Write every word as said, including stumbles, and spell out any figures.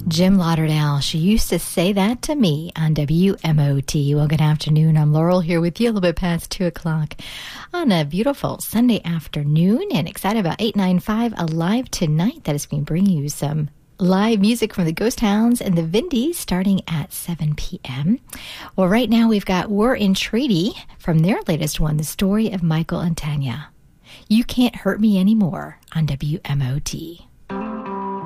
Jim Lauderdale, she used to say that to me on W M O T. Well, good afternoon. I'm Laurel here with you a little bit past two o'clock on a beautiful Sunday afternoon, and excited about eight ninety-five Alive Tonight. That is going to bring you some live music from the Ghost Hounds and the Vindies starting at seven p.m. Well, right now we've got We're in Treaty from their latest one, The Story of Michael and Tanya. You Can't Hurt Me Anymore on W M O T.